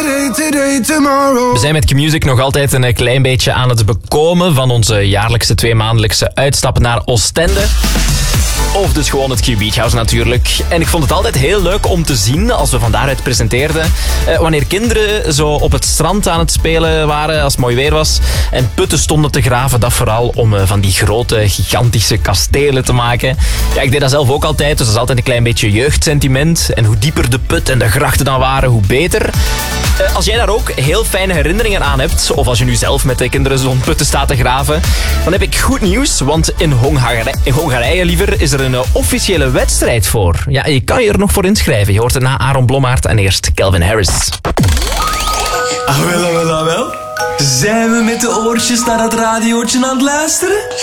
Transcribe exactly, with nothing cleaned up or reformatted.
Today, today, tomorrow. We zijn met Q-Music nog altijd een klein beetje aan het bekomen van onze jaarlijkse tweemaandelijkse uitstap naar Oostende. Of dus gewoon het Q Beach House natuurlijk. En ik vond het altijd heel leuk om te zien, als we van daaruit presenteerden, eh, wanneer kinderen zo op het strand aan het spelen waren, als het mooi weer was, en putten stonden te graven, dat vooral om eh, van die grote, gigantische kastelen te maken. Ja, ik deed dat zelf ook altijd, dus dat is altijd een klein beetje jeugdsentiment. En hoe dieper de put en de grachten dan waren, hoe beter. Eh, als jij daar ook heel fijne herinneringen aan hebt, of als je nu zelf met de kinderen zo'n putten staat te graven, dan heb ik goed nieuws, want in Hongarije, in Hongarije liever, is er een uh, officiële wedstrijd voor. Ja, je kan je er nog voor inschrijven. Je hoort het na Aaron Blommaert en eerst Calvin Harris. Ah, wel, wel, wel. Zijn we met de oortjes naar het radiootje aan het luisteren?